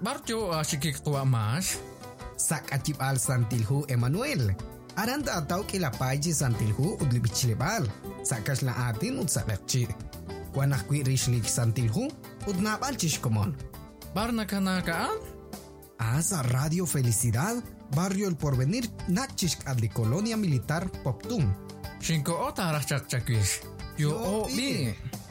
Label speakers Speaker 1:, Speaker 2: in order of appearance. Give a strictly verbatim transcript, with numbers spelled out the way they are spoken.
Speaker 1: barjo asikik tua mas.
Speaker 2: Sak acip al santilhu Emmanuel. Aranta atau kila paji santilhu udli bichlebal. Sakas la atin ud sakakci. Kuanak kui rishlik santilhu ud napal chishkomon.
Speaker 1: Barna kanakaan?
Speaker 2: Asa Radio Felicidad, Barrio El Porvenir, Nachishk adli Colonia Militar Poptum.
Speaker 1: Shinko ota arachak chakwish. Yo
Speaker 2: Yo,
Speaker 1: o
Speaker 2: bi.
Speaker 1: bi.